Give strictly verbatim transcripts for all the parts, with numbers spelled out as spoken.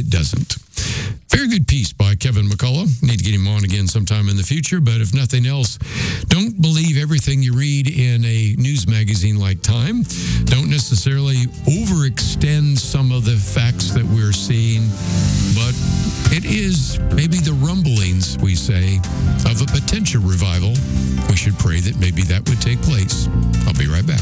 it doesn't. Very good piece by Kevin McCullough. Need to get him on again sometime in the future, but if nothing else, don't believe everything you read in a news magazine like Time. Don't necessarily overextend some of the facts that we're seeing, but it is maybe the rumblings, we say, of a potential revival. We should pray that maybe that would take place. I'll be right back.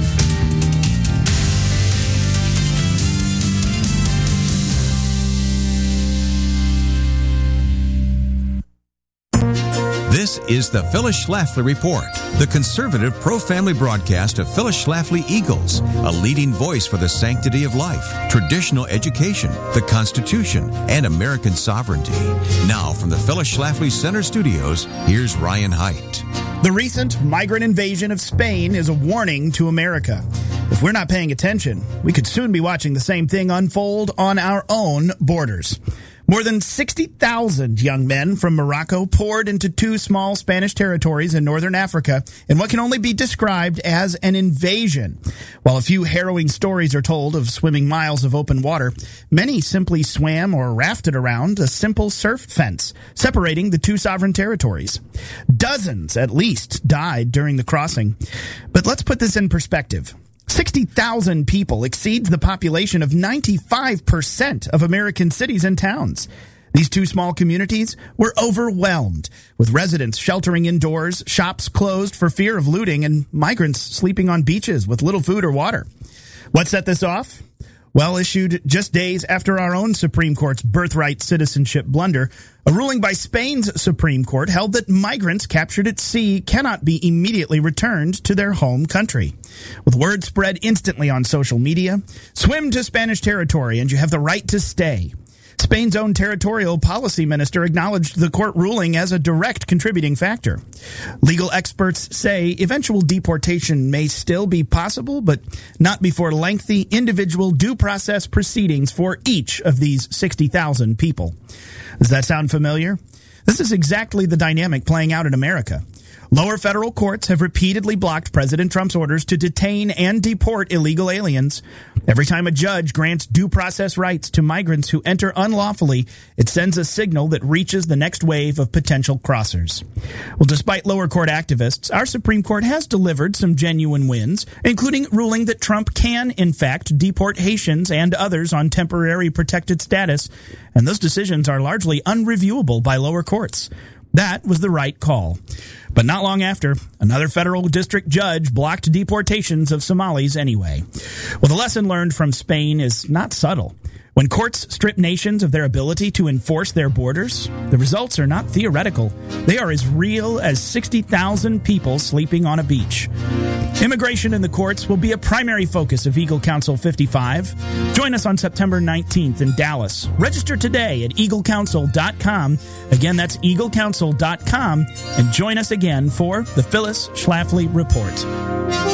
This is the Phyllis Schlafly Report, the conservative pro-family broadcast of Phyllis Schlafly Eagles, a leading voice for the sanctity of life, traditional education, the Constitution, and American sovereignty. Now, from the Phyllis Schlafly Center Studios, here's Ryan Haidt. The recent migrant invasion of Spain is a warning to America. If we're not paying attention, we could soon be watching the same thing unfold on our own borders. More than sixty thousand young men from Morocco poured into two small Spanish territories in northern Africa in what can only be described as an invasion. While a few harrowing stories are told of swimming miles of open water, many simply swam or rafted around a simple surf fence separating the two sovereign territories. Dozens, at least, died during the crossing. But let's put this in perspective. sixty thousand people exceeds the population of ninety-five percent of American cities and towns. These two small communities were overwhelmed, with residents sheltering indoors, shops closed for fear of looting, and migrants sleeping on beaches with little food or water. What set this off? Well, issued just days after our own Supreme Court's birthright citizenship blunder, a ruling by Spain's Supreme Court held that migrants captured at sea cannot be immediately returned to their home country. With word spread instantly on social media, swim to Spanish territory and you have the right to stay. Spain's own territorial policy minister acknowledged the court ruling as a direct contributing factor. Legal experts say eventual deportation may still be possible, but not before lengthy individual due process proceedings for each of these sixty thousand people. Does that sound familiar? This is exactly the dynamic playing out in America. Lower federal courts have repeatedly blocked President Trump's orders to detain and deport illegal aliens. Every time a judge grants due process rights to migrants who enter unlawfully, it sends a signal that reaches the next wave of potential crossers. Well, despite lower court activists, our Supreme Court has delivered some genuine wins, including ruling that Trump can, in fact, deport Haitians and others on temporary protected status, and those decisions are largely unreviewable by lower courts. That was the right call. But not long after, another federal district judge blocked deportations of Somalis anyway. Well, the lesson learned from Spain is not subtle. When courts strip nations of their ability to enforce their borders, the results are not theoretical. They are as real as sixty thousand people sleeping on a beach. Immigration in the courts will be a primary focus of Eagle Council fifty-five. Join us on September nineteenth in Dallas. Register today at eagle council dot com. Again, that's eagle council dot com. And join us again for the Phyllis Schlafly Report.